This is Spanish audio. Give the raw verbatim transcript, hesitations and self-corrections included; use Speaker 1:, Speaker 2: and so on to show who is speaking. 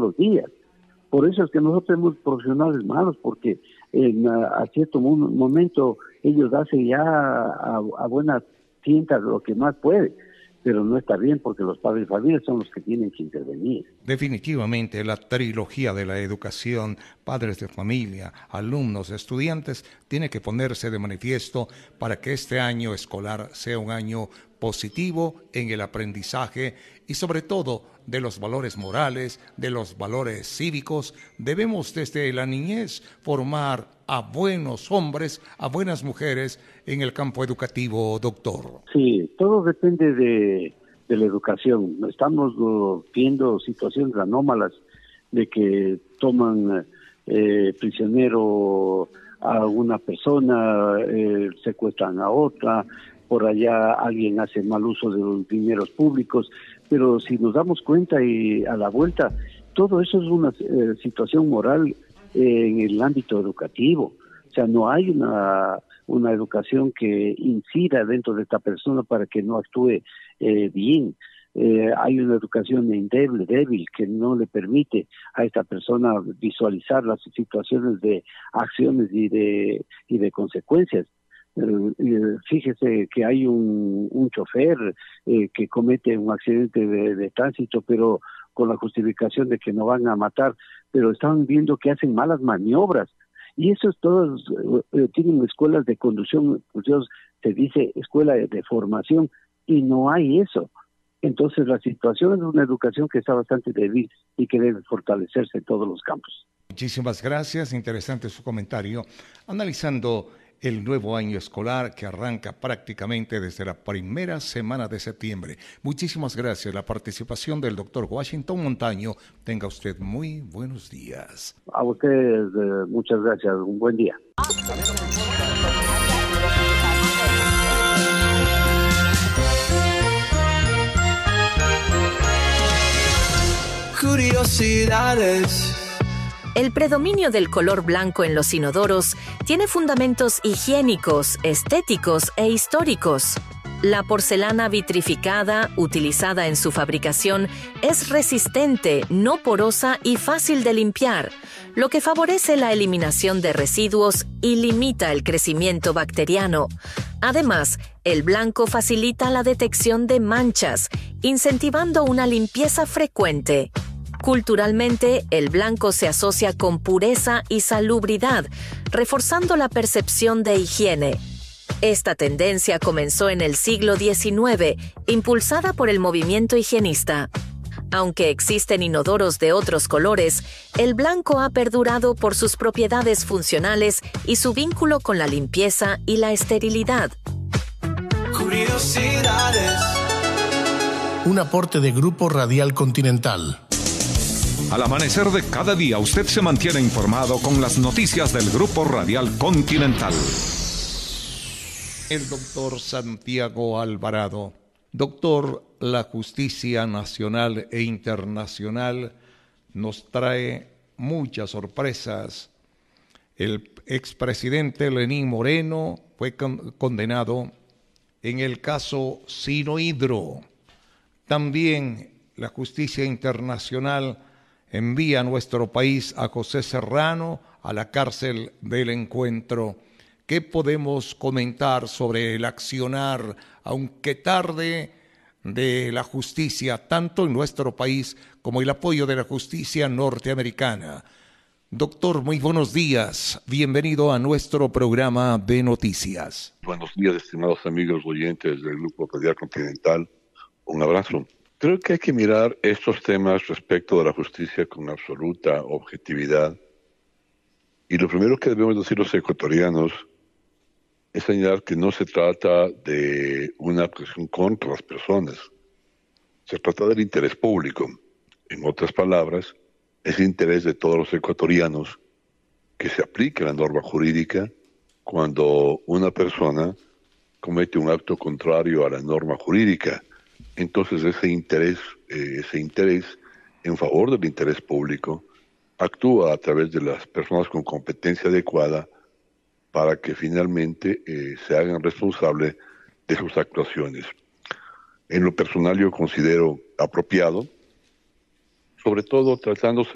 Speaker 1: los días. Por eso es que nosotros tenemos profesionales malos, porque en, a, a cierto momento ellos hacen ya a, a buenas tientas lo que más puede, pero no está bien porque los padres de familia son los que tienen que intervenir.
Speaker 2: Definitivamente la trilogía de la educación, padres de familia, alumnos, estudiantes, tiene que ponerse de manifiesto para que este año escolar sea un año positivo en el aprendizaje y sobre todo de los valores morales, de los valores cívicos. Debemos desde la niñez formar a buenos hombres, a buenas mujeres en el campo educativo, doctor.
Speaker 1: Sí, todo depende de, de la educación. Estamos uh, viendo situaciones anómalas de que toman eh, prisionero a una persona, eh, secuestran a otra, por allá alguien hace mal uso de los dineros públicos, pero si nos damos cuenta y a la vuelta, todo eso es una eh, situación moral eh, en el ámbito educativo. O sea, no hay una, una educación que incida dentro de esta persona para que no actúe eh, bien. Eh, hay una educación endeble, débil, que no le permite a esta persona visualizar las situaciones de acciones y de, y de consecuencias. Eh, fíjese que hay un, un chofer eh, que comete un accidente de, de tránsito, pero con la justificación de que no van a matar, pero están viendo que hacen malas maniobras. Y eso es todos, eh, tienen escuelas de conducción, pues Dios se dice escuela de, de formación, y no hay eso. Entonces la situación es una educación que está bastante débil y que debe fortalecerse en todos los campos.
Speaker 2: Muchísimas gracias, interesante su comentario, analizando el nuevo año escolar que arranca prácticamente desde la primera semana de septiembre. Muchísimas gracias. La participación del doctor Washington Montaño. Tenga usted muy buenos días.
Speaker 1: A ustedes, eh, muchas gracias. Un buen día.
Speaker 3: Curiosidades.
Speaker 4: El predominio del color blanco en los inodoros tiene fundamentos higiénicos, estéticos e históricos. La porcelana vitrificada, utilizada en su fabricación, es resistente, no porosa y fácil de limpiar, lo que favorece la eliminación de residuos y limita el crecimiento bacteriano. Además, el blanco facilita la detección de manchas, incentivando una limpieza frecuente. Culturalmente, el blanco se asocia con pureza y salubridad, reforzando la percepción de higiene. Esta tendencia comenzó en el siglo diecinueve, impulsada por el movimiento higienista. Aunque existen inodoros de otros colores, el blanco ha perdurado por sus propiedades funcionales y su vínculo con la limpieza y la esterilidad.
Speaker 3: Curiosidades.
Speaker 5: Un aporte de Grupo Radial Continental.
Speaker 6: Al amanecer de cada día, usted se mantiene informado con las noticias del Grupo Radial Continental.
Speaker 2: El doctor Santiago Alvarado. Doctor, la justicia nacional e internacional nos trae muchas sorpresas. El expresidente Lenín Moreno fue con- condenado en el caso Sinohydro. También la justicia internacional envía a nuestro país a José Serrano a la cárcel del Encuentro. ¿Qué podemos comentar sobre el accionar, aunque tarde, de la justicia, tanto en nuestro país como el apoyo de la justicia norteamericana? Doctor, muy buenos días. Bienvenido a nuestro programa de noticias.
Speaker 7: Buenos días, estimados amigos oyentes del Grupo Radial Continental. Un abrazo. Creo que hay que mirar estos temas respecto de la justicia con absoluta objetividad. Y lo primero que debemos decir los ecuatorianos es señalar que no se trata de una actuación contra las personas. Se trata del interés público. En otras palabras, es interés de todos los ecuatorianos que se aplique la norma jurídica cuando una persona comete un acto contrario a la norma jurídica. Entonces ese interés, eh, ese interés en favor del interés público actúa a través de las personas con competencia adecuada para que finalmente eh, se hagan responsables de sus actuaciones. En lo personal yo considero apropiado, sobre todo tratándose